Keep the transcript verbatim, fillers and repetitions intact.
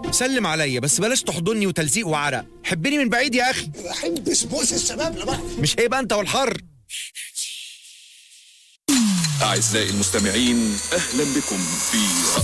سلم عليا بس بلاش تحضني وتلزيق وعرق، حبني من بعيد يا اخي. بحب سبوس الشباب لبعض. مش هيبقى انت والحر. أعزائي المستمعين، أهلا بكم في